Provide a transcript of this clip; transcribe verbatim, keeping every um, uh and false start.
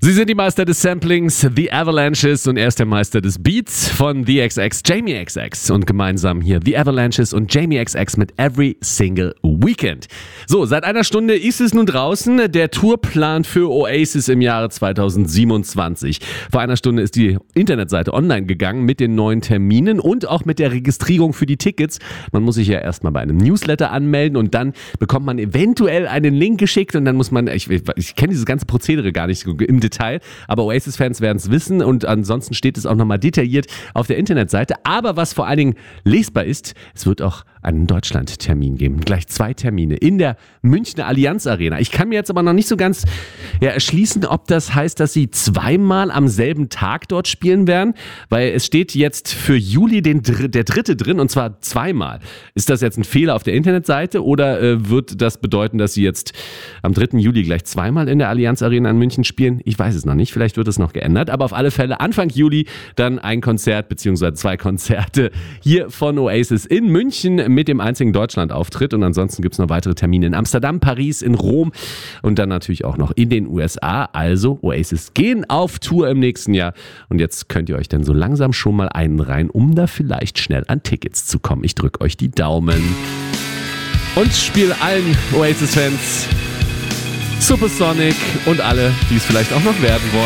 Sie sind die Meister des Samplings, The Avalanches, und er ist der Meister des Beats von The X X, Jamie X X. Und gemeinsam hier The Avalanches und Jamie X X mit Every Single Weekend. So, seit einer Stunde ist es nun draußen, der Tourplan für Oasis im Jahre zweitausendsiebenundzwanzig. Vor einer Stunde ist die Internetseite online gegangen mit den neuen Terminen und auch mit der Registrierung für die Tickets. Man muss sich ja erstmal bei einem Newsletter anmelden und dann bekommt man eventuell einen Link geschickt und dann muss man, ich, ich kenne dieses ganze Prozedere gar nicht im Detail. Teil, aber Oasis-Fans werden es wissen und ansonsten steht es auch nochmal detailliert auf der Internetseite. Aber was vor allen Dingen lesbar ist, es wird auch einen Deutschland-Termin geben. Gleich zwei Termine in der Münchner Allianz Arena. Ich kann mir jetzt aber noch nicht so ganz ja, erschließen, ob das heißt, dass sie zweimal am selben Tag dort spielen werden, weil es steht jetzt für Juli den, der dritte drin und zwar zweimal. Ist das jetzt ein Fehler auf der Internetseite oder äh, wird das bedeuten, dass sie jetzt am dritten Juli gleich zweimal in der Allianz Arena in München spielen? Ich weiß es noch nicht, vielleicht wird es noch geändert, aber auf alle Fälle Anfang Juli dann ein Konzert bzw. zwei Konzerte hier von Oasis in München mit dem einzigen Deutschland-Auftritt und ansonsten gibt es noch weitere Termine in Amsterdam, Paris, in Rom und dann natürlich auch noch in den U S A. Also Oasis gehen auf Tour im nächsten Jahr und jetzt könnt ihr euch dann so langsam schon mal einreihen, um da vielleicht schnell an Tickets zu kommen. Ich drücke euch die Daumen und spiele allen Oasis-Fans Supersonic und alle, die es vielleicht auch noch werden wollen.